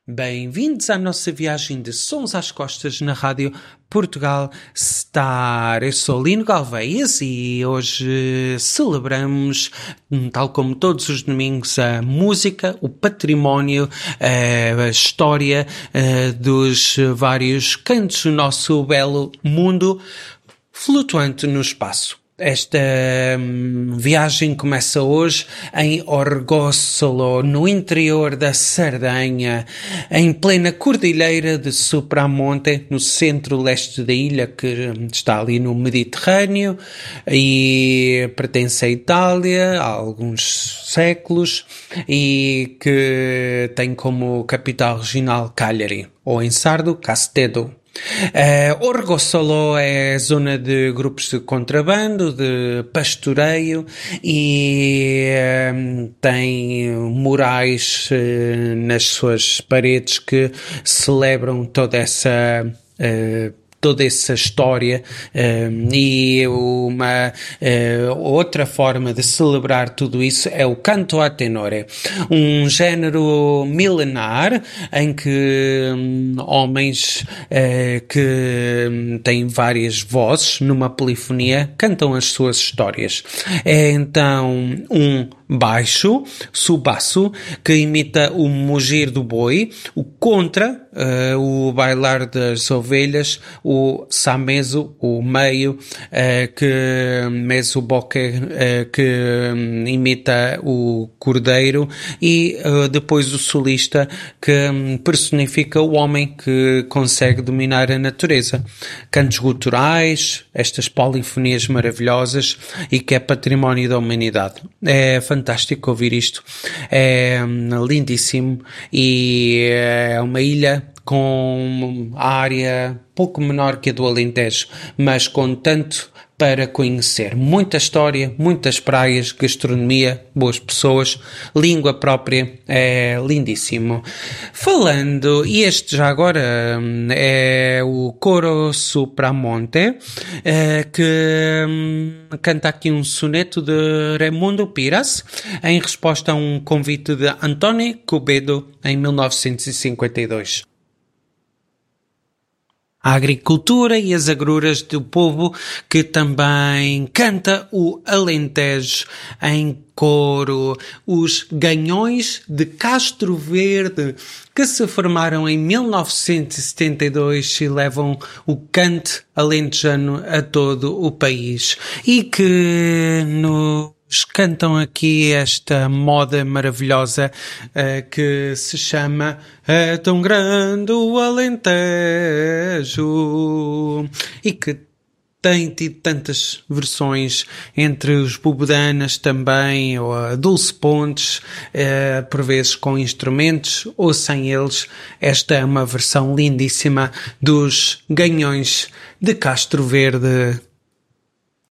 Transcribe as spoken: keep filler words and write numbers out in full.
Bem-vindos à nossa viagem de Sons às Costas na Rádio Portugal Star. Eu sou Lino Galveias e hoje celebramos, tal como todos os domingos, a música, o património, a história dos vários cantos do nosso belo mundo flutuante no espaço. Esta hum, viagem começa hoje em Orgosolo, no interior da Sardenha, em plena cordilheira de Sopramonte, no centro-leste da ilha, que está ali no Mediterrâneo e pertence à Itália há alguns séculos e que tem como capital regional Cagliari, ou em sardo, Castedo. Uh, Orgosolo é zona de grupos de contrabando, de pastoreio e uh, tem murais uh, nas suas paredes que celebram toda essa uh, toda essa história um, e uma uh, outra forma de celebrar tudo isso é o canto a tenore, um género milenar em que um, homens uh, que têm várias vozes numa polifonia cantam as suas histórias. É então um baixo, subaço, que imita o mugir do boi, o contra, uh, o bailar das ovelhas, o sameso, o meio, uh, que meso boque, uh, que um, imita o cordeiro, e uh, depois o solista, que um, personifica o homem que consegue dominar a natureza. Cantos guturais, estas polifonias maravilhosas e que é património da humanidade. É fantástico ouvir isto, é lindíssimo e é uma ilha com a área pouco menor que a do Alentejo, mas com tanto para conhecer. Muita história, muitas praias, gastronomia, boas pessoas, língua própria, é lindíssimo. Falando, e este já agora é o Coro Sopramonte, é, que hum, canta aqui um soneto de Raimundo Piras, em resposta a um convite de António Cubedo, em mil novecentos e cinquenta e dois. A agricultura e as agruras do povo que também canta o Alentejo em coro, os Ganhões de Castro Verde, que se formaram em mil novecentos e setenta e dois e levam o canto alentejano a todo o país e que no cantam aqui esta moda maravilhosa uh, que se chama É Tão Grande o Alentejo e que tem tido tantas versões entre os bubudanas também, ou a Dulce Pontes, uh, por vezes com instrumentos ou sem eles. Esta é uma versão lindíssima dos Ganhões de Castro Verde